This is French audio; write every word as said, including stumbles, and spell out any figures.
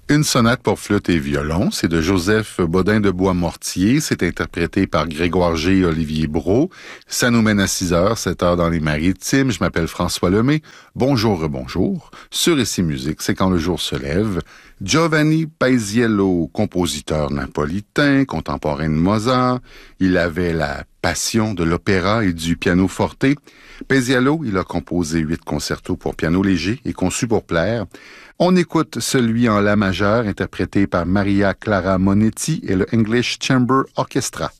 Une sonate pour flûte et violon, c'est de Joseph Bodin de Bois-Mortier, c'est interprété par Grégoire G. et Olivier Brault. Ça nous mène à six heures, sept heures dans les Maritimes. Je m'appelle François Lemay. Bonjour, rebonjour. Sur Ici Musique, c'est quand le jour se lève. Giovanni Paisiello, compositeur napolitain, contemporain de Mozart. Il avait la passion de l'opéra et du piano forte. Paisiello, il a composé huit concertos pour piano léger et conçus pour plaire. On écoute celui en la majeure, interprété par Maria Clara Monetti et le English Chamber Orchestra.